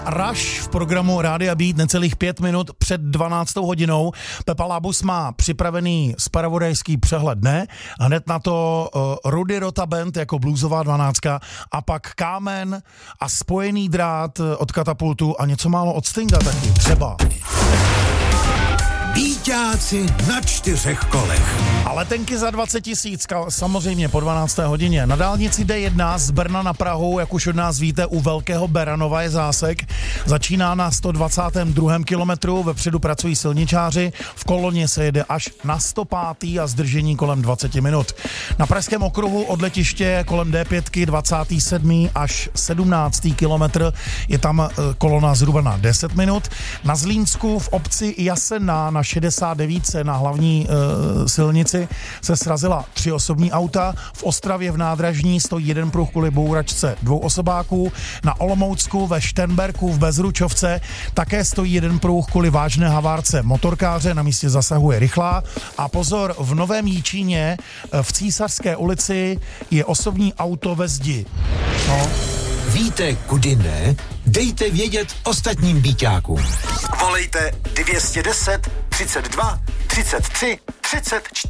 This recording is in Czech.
Rush v programu Rádia Beat necelých 5 minut před 12. hodinou. Pepa Labus má připravený zpravodajský přehled dne, hned na to Rudy Rota Band jako bluesová 12 a pak Kámen a Spojený drát od Katapultu a něco málo od Stinga taky, třeba. Bíťáci na 4 kolech. A letenky za 20 000, samozřejmě po 12. hodině. Na dálnici D1 z Brna na Prahu, jak už od nás víte, u Velkého Beranova je zásek. Začíná na 122. kilometru, vepředu pracují silničáři, v koloně se jede až na 105. a zdržení kolem 20 minut. Na Pražském okruhu od letiště kolem D5 27. až 17. kilometr je tam kolona zhruba na 10 minut. Na Zlínsku v obci Jasena na 69 na hlavní silnici se srazila 3 osobní auta. V Ostravě v Nádražní stojí 1 pruh kvůli bouračce 2 osobáků. Na Olomoucku ve Šternberku v Bezručovce také stojí 1 pruh kvůli vážné havárce motorkáře, na místě zasahuje rychlá. A pozor, v Novém Jičíně v Císařské ulici je osobní auto ve zdi. No. Víte, kudy ne? Dejte vědět ostatním bíťákům. Volejte 210 32 33 34.